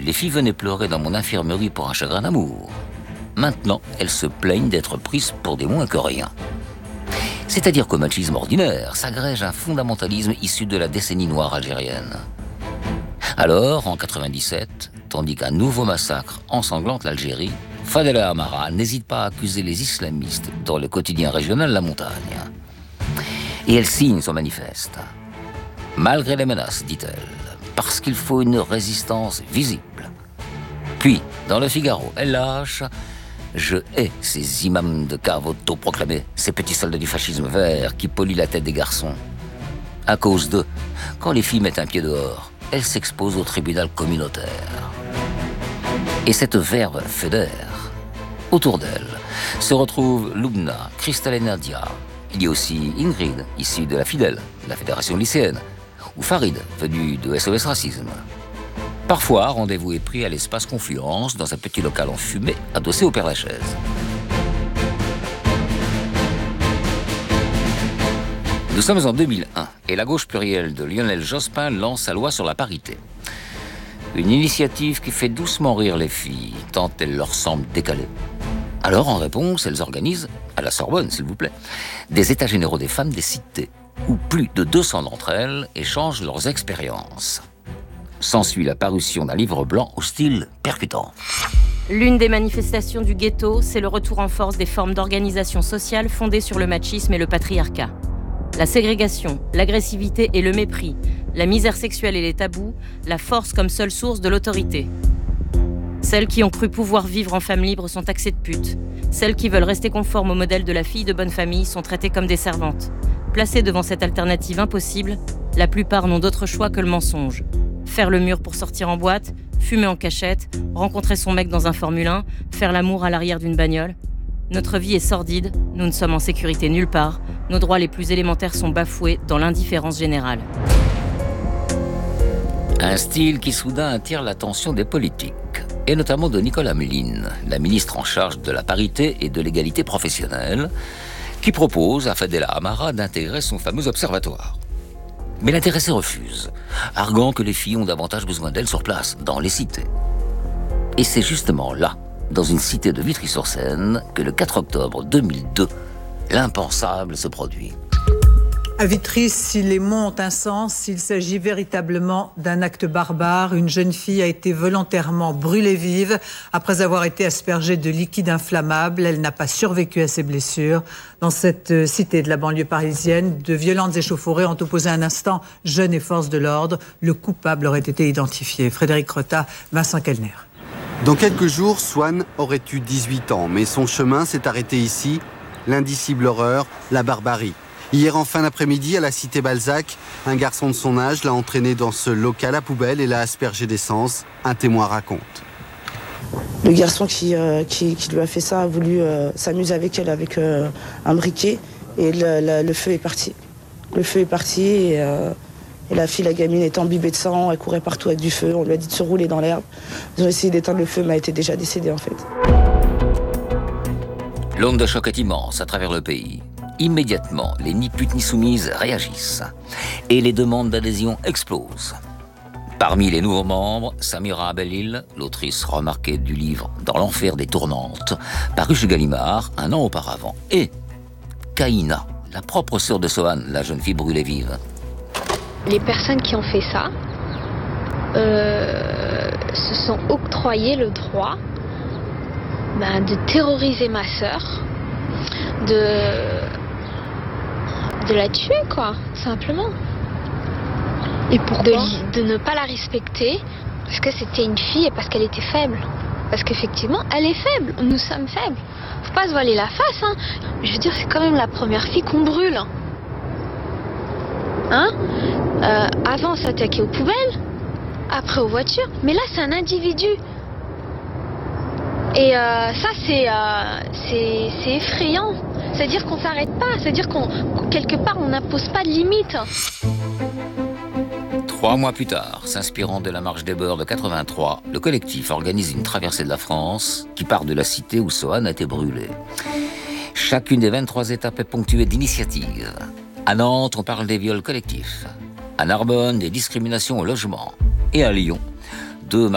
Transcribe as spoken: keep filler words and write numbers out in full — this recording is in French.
les filles venaient pleurer dans mon infirmerie pour un chagrin d'amour. Maintenant, elles se plaignent d'être prises pour des moins que rien. C'est-à-dire qu'au machisme ordinaire s'agrège un fondamentalisme issu de la décennie noire algérienne. Alors, en quatre-vingt-dix-sept, tandis qu'un nouveau massacre ensanglante l'Algérie, Fadela Amara n'hésite pas à accuser les islamistes dans le quotidien régional La Montagne. Et elle signe son manifeste. Malgré les menaces, dit-elle, parce qu'il faut une résistance visible. Puis, dans le Figaro, elle lâche « Je hais ces imams de cave autoproclamés, ces petits soldats du fascisme vert qui polluent la tête des garçons. À cause d'eux, quand les filles mettent un pied dehors, elles s'exposent au tribunal communautaire. » Et cette verve fédère. Autour d'elle se retrouvent Lubna, Christelle et Nadia. Il y a aussi Ingrid, issue de la Fidèle, la fédération lycéenne, ou Farid, venu de S O S Racisme. Parfois, rendez-vous est pris à l'espace Confluence, dans un petit local en fumée, adossé au Père-Lachaise. Nous sommes en deux mille un, et la gauche plurielle de Lionel Jospin lance sa loi sur la parité. Une initiative qui fait doucement rire les filles, tant elle leur semble décalée. Alors, en réponse, elles organisent, à la Sorbonne s'il vous plaît, des états généraux des femmes des cités, où plus de deux cents d'entre elles échangent leurs expériences. S'ensuit la parution d'un livre blanc au style percutant. L'une des manifestations du ghetto, c'est le retour en force des formes d'organisation sociale fondées sur le machisme et le patriarcat. La ségrégation, l'agressivité et le mépris, la misère sexuelle et les tabous, la force comme seule source de l'autorité. Celles qui ont cru pouvoir vivre en femme libre sont taxées de putes. Celles qui veulent rester conformes au modèle de la fille de bonne famille sont traitées comme des servantes. Placées devant cette alternative impossible, la plupart n'ont d'autre choix que le mensonge. Faire le mur pour sortir en boîte, fumer en cachette, rencontrer son mec dans un Formule un, faire l'amour à l'arrière d'une bagnole. Notre vie est sordide, nous ne sommes en sécurité nulle part, nos droits les plus élémentaires sont bafoués dans l'indifférence générale. Un style qui soudain attire l'attention des politiques, et notamment de Nicole Ameline, la ministre en charge de la parité et de l'égalité professionnelle, qui propose à Fadela Amara d'intégrer son fameux observatoire. Mais l'intéressée refuse, arguant que les filles ont davantage besoin d'elle sur place, dans les cités. Et c'est justement là, dans une cité de Vitry-sur-Seine, que le quatre octobre deux mille deux, l'impensable se produit. À Vitry, si les mots ont un sens, il s'agit véritablement d'un acte barbare. Une jeune fille a été volontairement brûlée vive après avoir été aspergée de liquide inflammable. Elle n'a pas survécu à ses blessures. Dans cette cité de la banlieue parisienne, de violentes échauffourées ont opposé un instant jeunes et forces de l'ordre. Le coupable aurait été identifié. Frédéric Rota, Vincent Kellner. Dans quelques jours, Swan aurait eu dix-huit ans, mais son chemin s'est arrêté ici. L'indicible horreur, la barbarie. Hier en fin d'après-midi, à la cité Balzac, un garçon de son âge l'a entraîné dans ce local à poubelle et l'a aspergé d'essence. Un témoin raconte. Le garçon qui, euh, qui, qui lui a fait ça a voulu euh, s'amuser avec elle avec euh, un briquet et le, le, le feu est parti. Le feu est parti et, euh, et la fille, la gamine, était imbibée de sang, elle courait partout avec du feu. On lui a dit de se rouler dans l'herbe. Ils ont essayé d'éteindre le feu, mais elle était déjà décédée en fait. L'onde de choc est immense à travers le pays. Immédiatement, les ni putes ni soumises réagissent et les demandes d'adhésion explosent. Parmi les nouveaux membres, Samira Abellil, l'autrice remarquée du livre « Dans l'enfer des tournantes », paru chez Gallimard un an auparavant, et Kaina, la propre sœur de Sohan, la jeune fille brûlée vive. Les personnes qui ont fait ça euh, se sont octroyées le droit ben, de terroriser ma sœur, de... de la tuer, quoi, simplement. Et pourquoi ? de, de ne pas la respecter, parce que c'était une fille et parce qu'elle était faible. Parce qu'effectivement, elle est faible, nous sommes faibles. Faut pas se voiler la face, hein. Je veux dire, c'est quand même la première fille qu'on brûle. Hein euh, Avant, on s'attaquait aux poubelles, après aux voitures, mais là, c'est un individu. Et euh, ça, c'est, euh, c'est, c'est effrayant. C'est-à-dire qu'on s'arrête pas, c'est-à-dire qu'on, qu'on quelque part, on n'impose pas de limite. Trois mois plus tard, s'inspirant de la marche des beurs de quatre-vingt-trois, le collectif organise une traversée de la France qui part de la cité où Sohan a été brûlée. Chacune des vingt-trois étapes est ponctuée d'initiatives. À Nantes, on parle des viols collectifs. À Narbonne, des discriminations au logement. Et à Lyon, deux